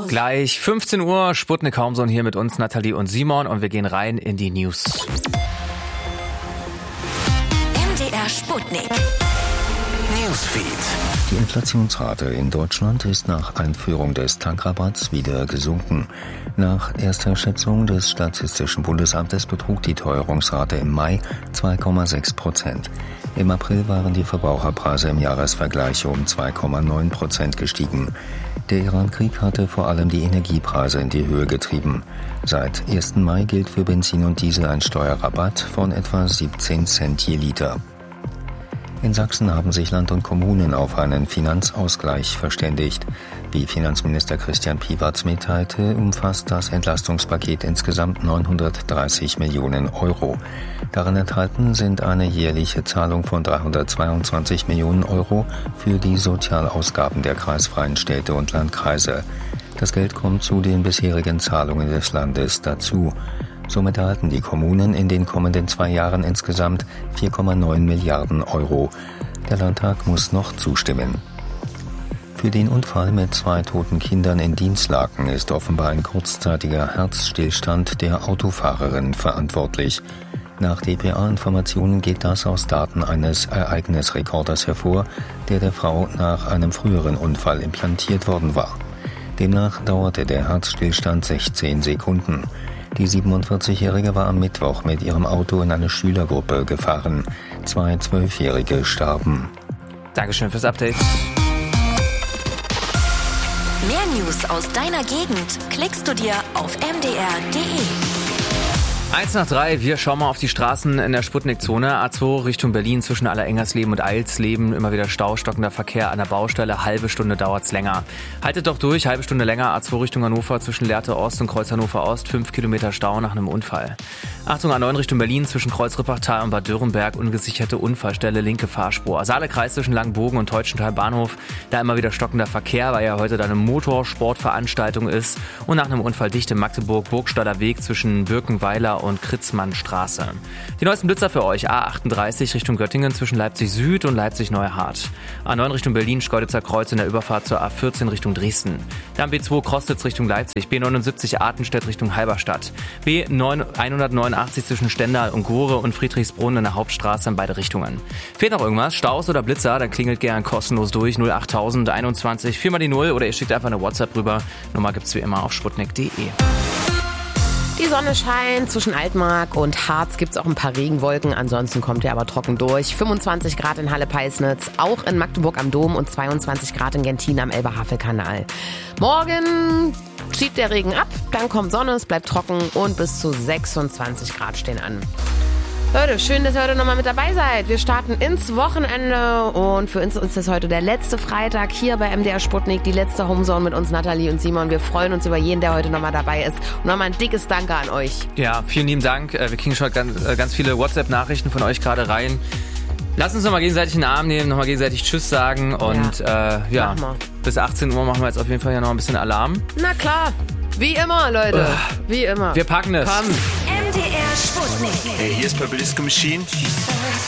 Gleich 15 Uhr, Sputnik Homezone hier mit uns, Nathalie und Simon, und wir gehen rein in die News. MDR Sputnik Newsfeed. Die Inflationsrate in Deutschland ist nach Einführung des Tankrabatts wieder gesunken. Nach erster Schätzung des Statistischen Bundesamtes betrug die Teuerungsrate im Mai 2,6%. Im April waren die Verbraucherpreise im Jahresvergleich um 2,9% gestiegen. Der Iran-Krieg hatte vor allem die Energiepreise in die Höhe getrieben. Seit 1. Mai gilt für Benzin und Diesel ein Steuerrabatt von etwa 17 Cent je Liter. In Sachsen haben sich Land und Kommunen auf einen Finanzausgleich verständigt. Wie Finanzminister Christian Piwatz mitteilte, umfasst das Entlastungspaket insgesamt 930 Millionen Euro. Darin enthalten sind eine jährliche Zahlung von 322 Millionen Euro für die Sozialausgaben der kreisfreien Städte und Landkreise. Das Geld kommt zu den bisherigen Zahlungen des Landes dazu. Somit erhalten die Kommunen in den kommenden 2 Jahren insgesamt 4,9 Milliarden Euro. Der Landtag muss noch zustimmen. Für den Unfall mit 2 toten Kindern in Dinslaken ist offenbar ein kurzzeitiger Herzstillstand der Autofahrerin verantwortlich. Nach dpa-Informationen geht das aus Daten eines Ereignisrekorders hervor, der Frau nach einem früheren Unfall implantiert worden war. Demnach dauerte der Herzstillstand 16 Sekunden. Die 47-Jährige war am Mittwoch mit ihrem Auto in eine Schülergruppe gefahren. 2 12-Jährige starben. Dankeschön fürs Update. Mehr News aus deiner Gegend klickst du dir auf mdr.de. 1 nach 3, wir schauen mal auf die Straßen in der Sputnik-Zone. A2 Richtung Berlin zwischen Allerengersleben und Eilsleben. Immer wieder Stau, stockender Verkehr an der Baustelle. Halbe Stunde dauert's länger. Haltet doch durch, halbe Stunde länger. A2 Richtung Hannover zwischen Lehrte Ost und Kreuz Hannover Ost. 5 Kilometer Stau nach einem Unfall. Achtung, A9 Richtung Berlin zwischen Kreuz Rippachtal und Bad Dürrenberg. Ungesicherte Unfallstelle, linke Fahrspur. Saale-Kreis zwischen Langenbogen und Teutschenthal Bahnhof. Da immer wieder stockender Verkehr, weil ja heute da eine Motorsportveranstaltung ist. Und nach einem Unfall dicht in Magdeburg. Burgstaller Weg zwischen Birkenweiler und Kritzmannstraße. Die neuesten Blitzer für euch. A38 Richtung Göttingen zwischen Leipzig Süd und Leipzig Neuhardt. A9 Richtung Berlin, Schkeuditzer Kreuz in der Überfahrt zur A14 Richtung Dresden. Dann B2 Krostitz Richtung Leipzig. B79 Artenstedt Richtung Halberstadt. B189 zwischen Stendal und Gore und Friedrichsbrunn in der Hauptstraße in beide Richtungen. Fehlt noch irgendwas? Staus oder Blitzer? Dann klingelt gern kostenlos durch 08000 21 4 mal die 0 oder ihr schickt einfach eine WhatsApp rüber. Nummer gibt's wie immer auf sputnik.de. Die Sonne scheint, zwischen Altmark und Harz gibt's auch ein paar Regenwolken, ansonsten kommt ihr aber trocken durch. 25 Grad in Halle-Peisnitz, auch in Magdeburg am Dom und 22 Grad in Gentin am Elbe-Havel-Kanal. Morgen zieht der Regen ab, dann kommt Sonne, es bleibt trocken und bis zu 26 Grad stehen an. Leute, schön, dass ihr heute nochmal mit dabei seid. Wir starten ins Wochenende und für uns ist das heute der letzte Freitag hier bei MDR Sputnik, die letzte Homezone mit uns, Nathalie und Simon. Wir freuen uns über jeden, der heute nochmal dabei ist. Und nochmal ein dickes Danke an euch. Ja, vielen lieben Dank. Wir kriegen schon ganz viele WhatsApp-Nachrichten von euch gerade rein. Lasst uns nochmal gegenseitig einen Arm nehmen, nochmal gegenseitig Tschüss sagen und bis 18 Uhr machen wir jetzt auf jeden Fall ja noch ein bisschen Alarm. Na klar, wie immer, Leute, wie immer. Wir packen es. Komm. MDR Sputnik. Hey, hier ist Purple Disco Machine.